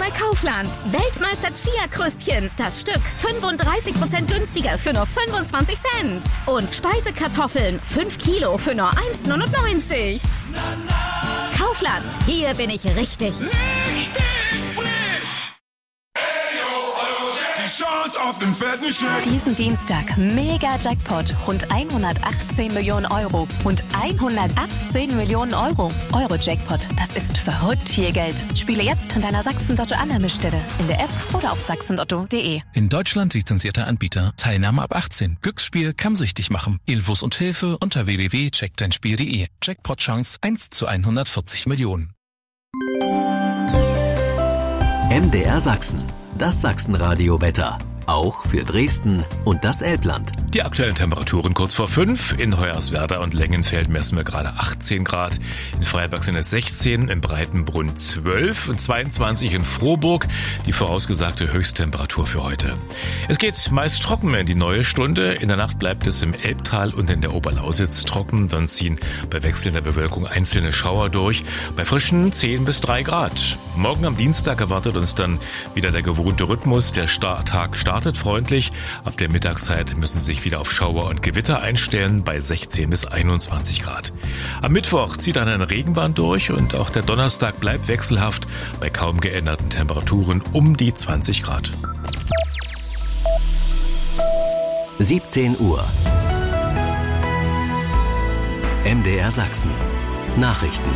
bei Kaufland. Weltmeister Chia-Kröstchen. Das Stück 35% günstiger für nur 25 Cent. Und Speisekartoffeln 5 Kilo für nur 1,99. Kaufland, hier bin ich richtig. Auf den fetten Scheck. Diesen Dienstag Mega-Jackpot, rund 118 Millionen Euro und 118 Millionen Euro. Euro-Jackpot, das ist verrückt viel Geld. Spiele jetzt an deiner Sachsen-Lotto-Annahmestelle, in der App oder auf sachsenlotto.de. In Deutschland lizenzierter Anbieter. Teilnahme ab 18. Glücksspiel kann süchtig machen. Infos und Hilfe unter www.checkdeinspiel.de. Jackpot-Chance 1 zu 140 Millionen. MDR Sachsen. Das Sachsenradio-Wetter. Auch für Dresden und das Elbland. Die aktuellen Temperaturen kurz vor 5. In Hoyerswerda und Lengenfeld messen wir gerade 18 Grad. In Freiberg sind es 16, in Breitenbrunn 12 und 22 in Frohburg. Die vorausgesagte Höchsttemperatur für heute. Es geht meist trocken in die neue Stunde. In der Nacht bleibt es im Elbtal und in der Oberlausitz trocken. Dann ziehen bei wechselnder Bewölkung einzelne Schauer durch. Bei frischen 10 bis 3 Grad. Morgen am Dienstag erwartet uns dann wieder der gewohnte Rhythmus. Der Tag startet freundlich. Ab der Mittagszeit müssen sich wieder auf Schauer und Gewitter einstellen bei 16 bis 21 Grad. Am Mittwoch zieht dann ein Regenband durch und auch der Donnerstag bleibt wechselhaft bei kaum geänderten Temperaturen um die 20 Grad. 17 Uhr. MDR Sachsen. Nachrichten.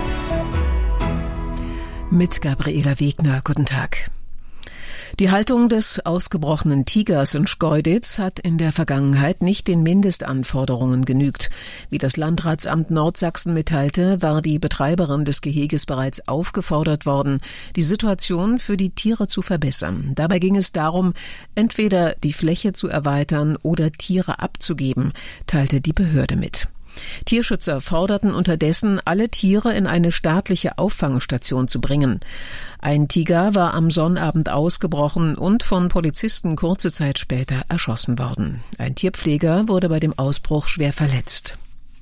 Mit Gabriela Wegner, guten Tag. Die Haltung des ausgebrochenen Tigers in Schkeuditz hat in der Vergangenheit nicht den Mindestanforderungen genügt. Wie das Landratsamt Nordsachsen mitteilte, war die Betreiberin des Geheges bereits aufgefordert worden, die Situation für die Tiere zu verbessern. Dabei ging es darum, entweder die Fläche zu erweitern oder Tiere abzugeben, teilte die Behörde mit. Tierschützer forderten unterdessen, alle Tiere in eine staatliche Auffangstation zu bringen. Ein Tiger war am Sonnabend ausgebrochen und von Polizisten kurze Zeit später erschossen worden. Ein Tierpfleger wurde bei dem Ausbruch schwer verletzt.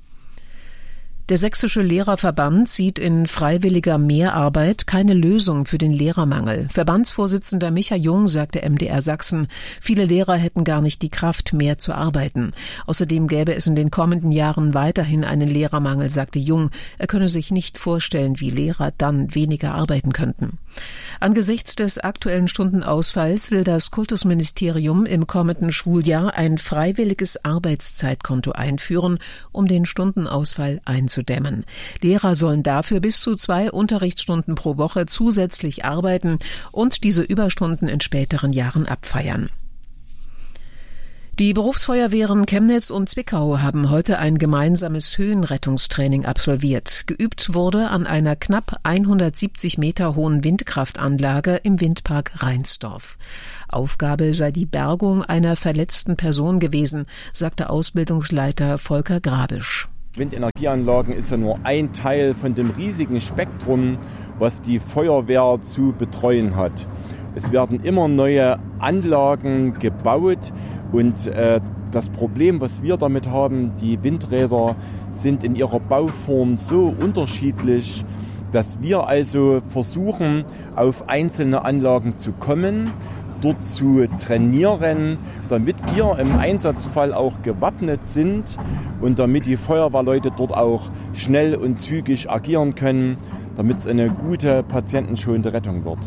Der Sächsische Lehrerverband sieht in freiwilliger Mehrarbeit keine Lösung für den Lehrermangel. Verbandsvorsitzender Micha Jung sagte MDR Sachsen, viele Lehrer hätten gar nicht die Kraft, mehr zu arbeiten. Außerdem gäbe es in den kommenden Jahren weiterhin einen Lehrermangel, sagte Jung. Er könne sich nicht vorstellen, wie Lehrer dann weniger arbeiten könnten. Angesichts des aktuellen Stundenausfalls will das Kultusministerium im kommenden Schuljahr ein freiwilliges Arbeitszeitkonto einführen, um den Stundenausfall einzudämmen. Lehrer sollen dafür bis zu 2 Unterrichtsstunden pro Woche zusätzlich arbeiten und diese Überstunden in späteren Jahren abfeiern. Die Berufsfeuerwehren Chemnitz und Zwickau haben heute ein gemeinsames Höhenrettungstraining absolviert. Geübt wurde an einer knapp 170 Meter hohen Windkraftanlage im Windpark Rheinsdorf. Aufgabe sei die Bergung einer verletzten Person gewesen, sagte Ausbildungsleiter Volker Grabisch. Windenergieanlagen ist ja nur ein Teil von dem riesigen Spektrum, was die Feuerwehr zu betreuen hat. Es werden immer neue Anlagen gebaut und das Problem, was wir damit haben, die Windräder sind in ihrer Bauform so unterschiedlich, dass wir also versuchen, auf einzelne Anlagen zu kommen, dort zu trainieren, damit wir im Einsatzfall auch gewappnet sind und damit die Feuerwehrleute dort auch schnell und zügig agieren können, damit es eine gute, patientenschonende Rettung wird.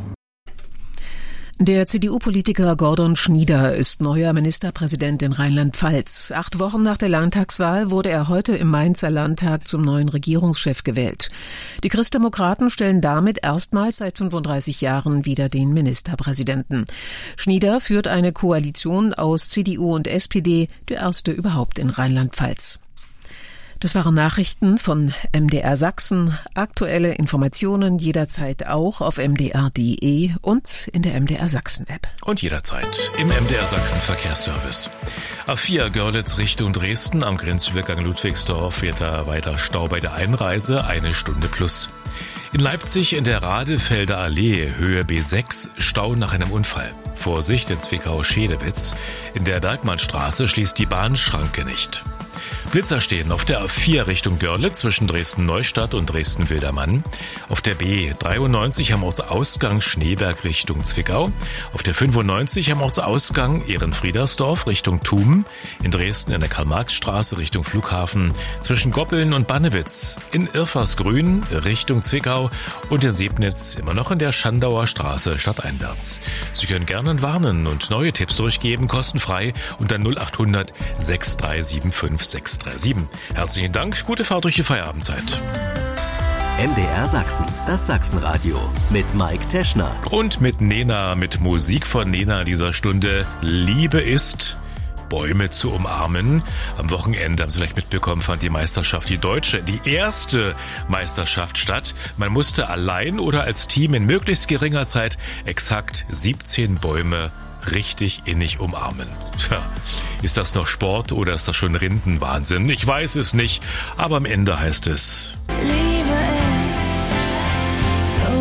Der CDU-Politiker Gordon Schnieder ist neuer Ministerpräsident in Rheinland-Pfalz. 8 Wochen nach der Landtagswahl wurde er heute im Mainzer Landtag zum neuen Regierungschef gewählt. Die Christdemokraten stellen damit erstmals seit 35 Jahren wieder den Ministerpräsidenten. Schnieder führt eine Koalition aus CDU und SPD, die erste überhaupt in Rheinland-Pfalz. Das waren Nachrichten von MDR Sachsen. Aktuelle Informationen jederzeit auch auf mdr.de und in der MDR Sachsen App. Und jederzeit im MDR Sachsen Verkehrsservice. A4 Görlitz Richtung Dresden am Grenzübergang Ludwigsdorf wird da weiter Stau bei der Einreise, 1 Stunde plus. In Leipzig in der Radefelder Allee, Höhe B6, Stau nach einem Unfall. Vorsicht in Zwickau-Schedewitz. In der Bergmannstraße schließt die Bahnschranke nicht. Blitzer stehen auf der A4 Richtung Görlitz zwischen Dresden-Neustadt und Dresden-Wildermann. Auf der B93 am Ortsausgang Schneeberg Richtung Zwickau. Auf der 95 am Ortsausgang Ehrenfriedersdorf Richtung Thum. In Dresden in der Karl-Marx-Straße Richtung Flughafen. Zwischen Goppeln und Bannewitz. In Irfarsgrün Richtung Zwickau. Und in Sebnitz immer noch in der Schandauer Straße stadteinwärts. Sie können gerne warnen und neue Tipps durchgeben, kostenfrei unter 0800 6375 637. Herzlichen Dank, gute Fahrt durch die Feierabendzeit. MDR Sachsen, das Sachsenradio mit Mike Teschner. Und mit Nena, mit Musik von Nena dieser Stunde. Liebe ist, Bäume zu umarmen. Am Wochenende, haben Sie vielleicht mitbekommen, fand die Meisterschaft, die deutsche, die erste Meisterschaft statt. Man musste allein oder als Team in möglichst geringer Zeit exakt 17 Bäume richtig innig umarmen. Tja, ist das noch Sport oder ist das schon Rindenwahnsinn? Ich weiß es nicht, aber am Ende heißt es: Liebe ist so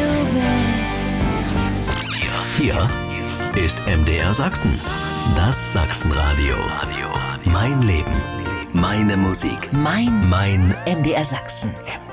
wie du bist. Hier ist MDR Sachsen, das Sachsenradio. Mein Leben, meine Musik, mein MDR Sachsen.